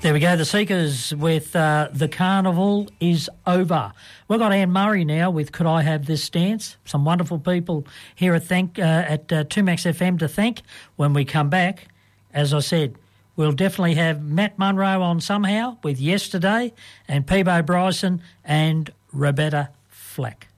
There we go, the Seekers with The Carnival is Over. We've got Anne Murray now with Could I Have This Dance? Some wonderful people here at 2Max FM to thank. When we come back, as I said, we'll definitely have Matt Munro on somehow with Yesterday and Peebo Bryson and Roberta Flack.